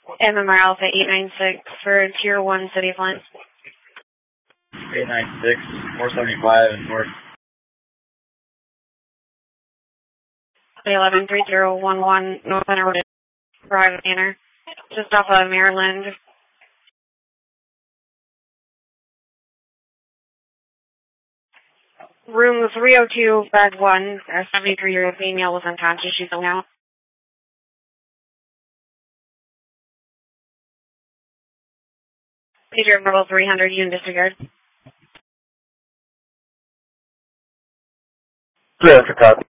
MMR Alpha 896 for Tier 1 City of Flint. 896, 475 north. 113011 North Center Road, Private Manor, just off of Maryland. Room 302, bed 1, a 73-year-old female was unconscious. She's still out. Pager level 300, unit disregard. Clear for copy.